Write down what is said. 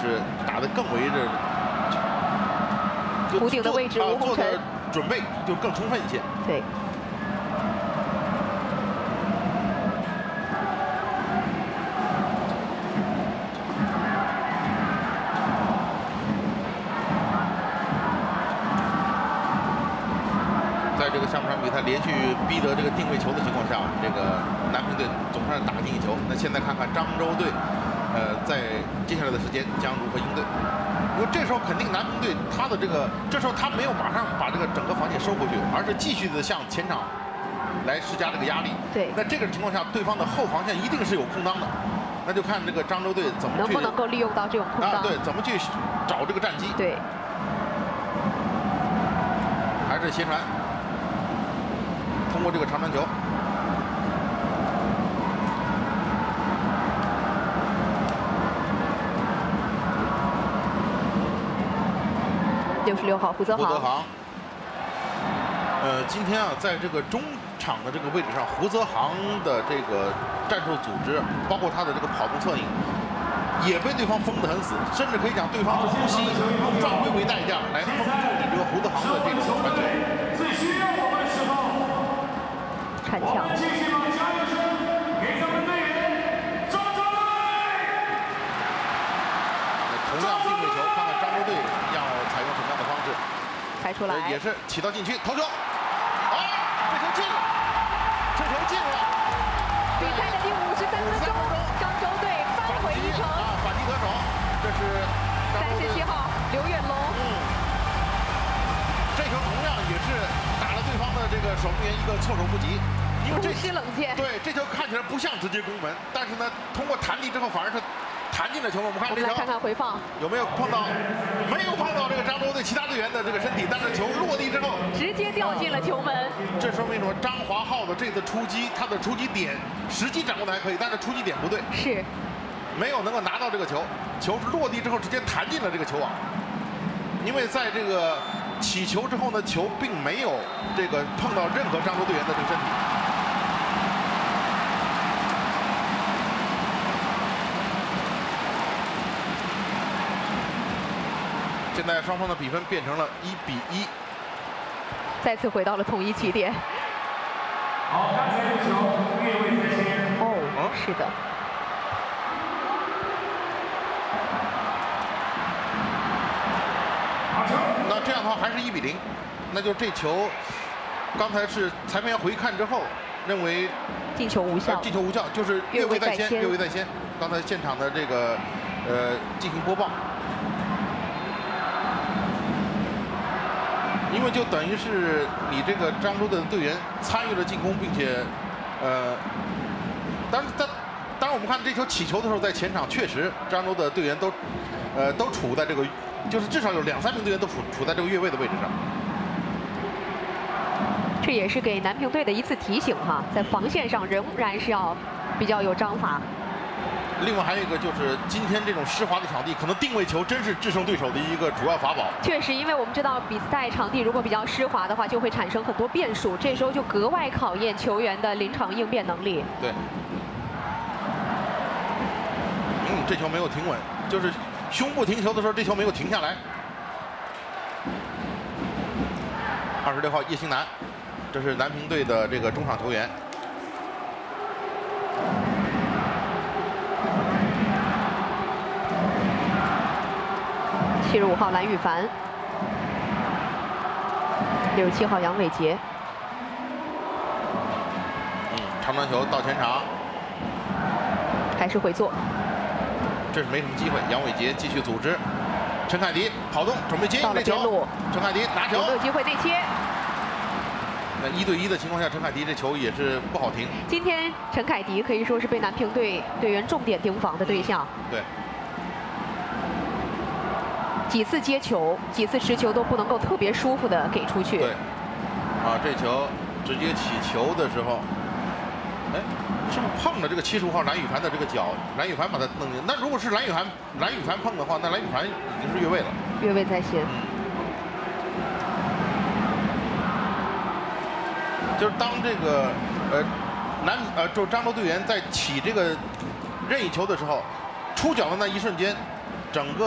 就是打得更为弧顶的位置，吴做的准备就更充分一些。 对。 在这个上半场比赛连续逼得这个定位球的情况下，这个南平队总算是打进一球。那现在看看漳州队，在接下来的时间将如何应对？因为这时候肯定南平队他的这时候他没有马上把这个整个防线收回去，而是继续的向前场来施加这个压力。 对。 那这个情况下，对方的后防线一定是有空当的，那就看这个漳州队怎么去能不能够利用到这种空当。 对，怎么去找这个战机。 对。 还是斜传。 通过这个长传球， 66号胡泽航。 今天啊，在这个中场的这个位置上，胡泽航的这个战术组织，包括他的这个跑动策应，也被对方封得很死，甚至可以讲对方是不惜用犯规为代价来封住你这个胡泽航的这种传球。 铲抢。 同样定位球，看看漳州队要采用什么样的方式。 开出来。 也是起到禁区，头球。啊，这球进了，这球进了。 比赛的第53分钟，漳州队扳回一城。 反击得手，这是 37号刘远龙。 这球同样也是打了对方的这个守门员一个措手不及。 因为不失冷箭， 对这球看起来不像直接攻门，但是呢，通过弹地之后反而是弹进了球门。我们看这球， 看看回放有没有碰到？没有碰到这个漳州队其他队员的这个身体，但是球落地之后直接掉进了球门。 这说明什么？张华浩的这次出击，他的出击点时机掌握的还可以，但是出击点不对， 是没有能够拿到这个球，球是落地之后直接弹进了这个球网。因为在这个起球之后呢，球并没有这个碰到任何漳州队员的这个身体。 现在双方的比分变成了1比1， 再次回到了统一起点。 好，刚才有球越位在先。 哦，是的。 那这样的话还是1比0，那就这球，刚才是裁判员回看之后认为进球无效， 进球无效，就是越位在先，越位在先。刚才现场的这个进行播报。 因为就等于是你这个漳州的队员参与了进攻，并且，当然我们看这球起球的时候，在前场确实漳州的队员都处在这个，就是至少有2、3名队员都处在这个越位的位置上。 这也是给南平队的一次提醒哈，在防线上仍然是要比较有章法。 另外还有一个就是今天这种湿滑的场地，可能定位球真是制胜对手的一个主要法宝。 确实，因为我们知道比赛场地如果比较湿滑的话，就会产生很多变数，这时候就格外考验球员的临场应变能力。 对。这球没有停稳，就是胸部停球的时候，这球没有停下来。26号叶兴南，这是南平队的这个中场球员。 75号蓝宇凡，67号杨伟杰。 长传球到前场， 还是回做。 这是没什么机会。杨伟杰继续组织，陈凯迪跑动准备接应这球。陈凯迪拿球， 有没有机会内切？ 那1对1的情况下，陈凯迪这球也是不好停。 今天陈凯迪可以说是被南平队队员重点盯防的对象。 对。 几次接球、几次持球都不能够特别舒服的给出去。 对，这球直接起球的时候，哎，是不是碰了这个75号蓝宇凡的这个脚？蓝宇凡把他弄进。那如果是蓝宇凡碰的话，那蓝宇凡已经是越位了。 越位在先。 就是当这个就漳州队员在起这个任意球的时候，出脚的那一瞬间，整个。